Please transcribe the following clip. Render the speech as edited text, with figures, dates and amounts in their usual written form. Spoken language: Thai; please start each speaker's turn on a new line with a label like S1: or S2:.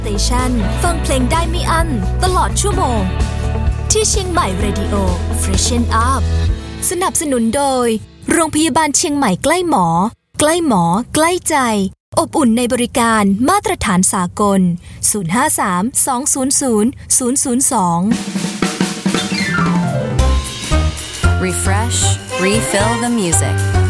S1: สเตชันฟังเพลงได้ไม่อั้นตลอดชั่วโมงที่เชียงใหม่เรดิโอ Freshen Up สนับสนุนโดยโรงพยาบาลเชียงใหม่ใกล้หมอใกล้หมอใกล้ใจอบอุ่นในบริการมาตรฐานสากล053-200-002
S2: Refresh, refill the music